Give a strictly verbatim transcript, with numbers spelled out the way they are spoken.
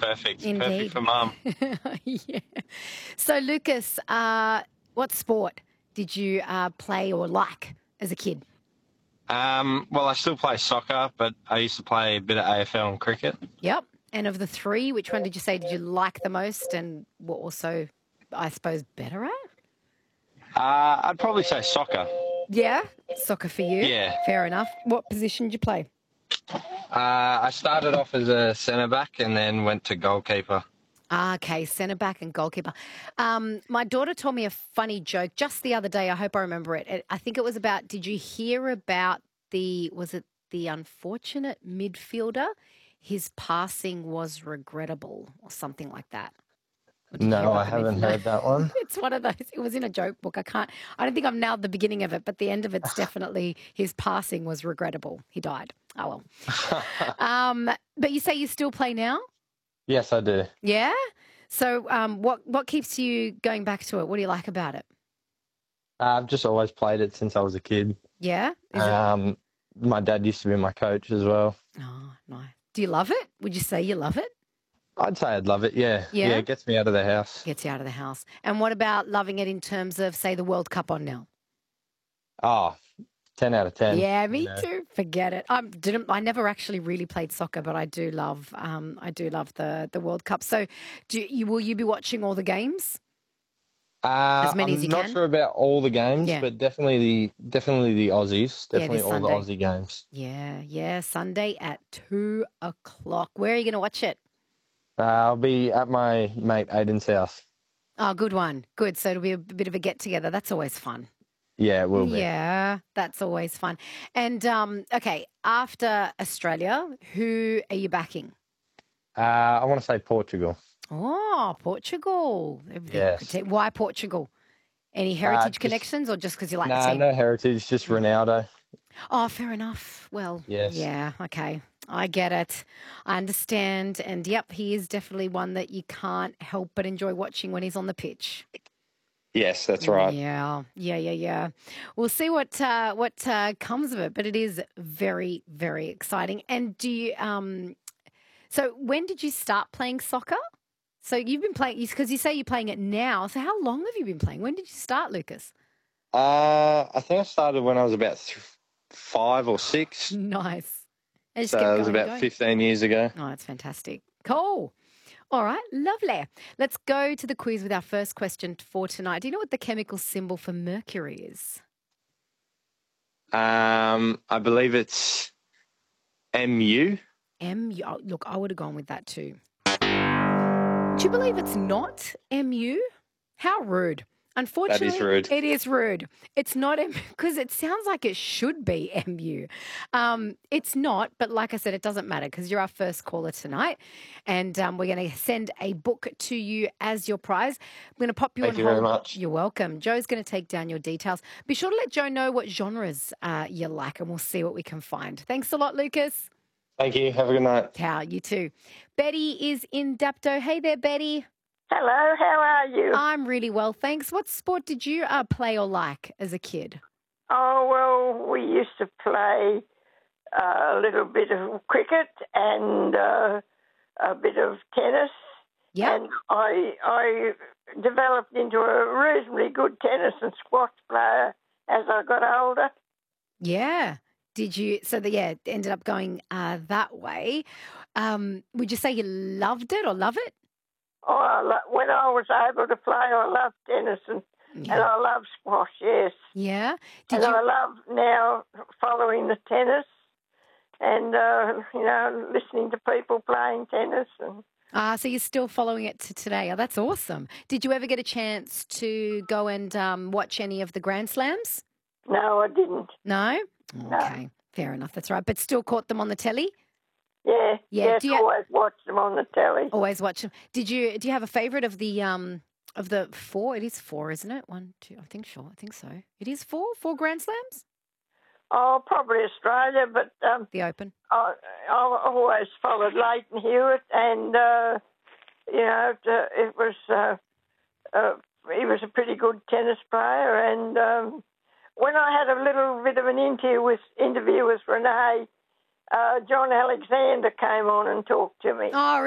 perfect. Perfect Indeed. for mum. Yeah. So, Lucas, uh, what sport did you uh, play or like as a kid? Um, well, I still play soccer, but I used to play a bit of A F L and cricket. Yep. And of the three, which one did you say did you like the most and were also, I suppose, better at? Uh, I'd probably say soccer. Yeah, soccer for you. Yeah. Fair enough. What position did you play? Uh, I started off as a centre back and then went to goalkeeper. Ah, okay, centre back and goalkeeper. Um, my daughter told me a funny joke just the other day. I hope I remember it. it. I think it was about, did you hear about the, was it the unfortunate midfielder? His passing was regrettable or something like that. Or did you hear No, about I the haven't midfielder? heard that one. It's one of those. It was in a joke book. I can't, I don't think I've nailed the beginning of it, but the end of it's definitely his passing was regrettable. He died. Oh, well. um, but you say you still play now? Yes, I do. Yeah? So um, what, what keeps you going back to it? What do you like about it? Uh, I've just always played it since I was a kid. Yeah? Is it? Um, my dad used to be my coach as well. Oh, nice. Do you love it? Would you say you love it? I'd say I'd love it, yeah. Yeah? Yeah, it gets me out of the house. Gets you out of the house. And what about loving it in terms of, say, the World Cup on now? Oh, ten out of ten. Yeah, me you know. too. Forget it. I didn't. I never actually really played soccer, but I do love. Um, I do love the the World Cup. So, do you will you be watching all the games? Uh, As many I'm as you not can? sure about all the games, Yeah. but definitely the definitely the Aussies. Yeah, Definitely this all Sunday. the Aussie games. Yeah, yeah. Sunday at two o'clock. Where are you going to watch it? Uh, I'll be at my mate Aiden's house. Oh, good one. Good. So it'll be a bit of a get together. That's always fun. Yeah, it will be. Yeah, that's always fun. And um, okay, after Australia, who are you backing? Uh, I want to say Portugal. Oh, Portugal. Yes. Why Portugal? Any heritage just- connections or just because you like Nah, the team? no heritage, just Ronaldo. Oh, fair enough. Well, Yes. yeah, okay. I get it. I understand. And yep, he is definitely one that you can't help but enjoy watching when he's on the pitch. Yes, that's right. Yeah, yeah, yeah, yeah. We'll see what uh, what uh, comes of it, but it is very, very exciting. And do you? Um, so when did you start playing soccer? So you've been playing because you say you're playing it now. So how long have you been playing? When did you start, Lucas? Uh, I think I started when I was about th- five or six. Nice. And just So kept it was going and about going. fifteen years ago. Oh, that's fantastic. Cool. All right, lovely. Let's go to the quiz with our first question for tonight. Do you know what the chemical symbol for mercury is? Um, I believe it's M U. M U. Oh, look, I would have gone with that too. Do you believe it's not M U? How rude. Unfortunately, rude. it is rude. It's not M because it sounds like it should be M U. Um, it's not, but like I said, it doesn't matter because you're our first caller tonight, and um, we're going to send a book to you as your prize. I'm going to pop you Thank on you hold. very much. You're welcome. Joe's going to take down your details. Be sure to let Joe know what genres uh, you like, and we'll see what we can find. Thanks a lot, Lucas. Thank you. Have a good night. How you too. Betty is in Dapto. Hey there, Betty. Hello, how are you? I'm really well, thanks. What sport did you uh, play or like as a kid? Oh, well, we used to play uh, a little bit of cricket and uh, a bit of tennis. Yeah. And I I developed into a reasonably good tennis and squash player as I got older. Yeah. Did you, so the, yeah, it ended up going uh, that way. Um, would you say you loved it or love it? Oh, I lo- when I was able to play, I loved tennis and, Yeah. and I love squash, yes. Yeah. Did and you? I love now following the tennis and, uh, you know, listening to people playing tennis. And Ah, so you're still following it to today. Oh, that's awesome. Did you ever get a chance to go and um, watch any of the Grand Slams? no, I didn't. No? No. Okay. Fair enough. That's right. But still caught them on the telly? Yeah, Yeah, yes, do you- always watch them on the telly. Always watch them. Did you, do you have a favourite of the, um, of the four? It is four, isn't it? One, two, I think sure. I think so. It is four? Four Grand Slams? Oh, probably Australia, but um, The Open? I, I always followed Leighton Hewitt, and uh, you know, it, uh, it was uh, uh, he was a pretty good tennis player. And um, when I had a little bit of an interview with interview with Renee, uh, John Alexander came on and talked to me. Oh,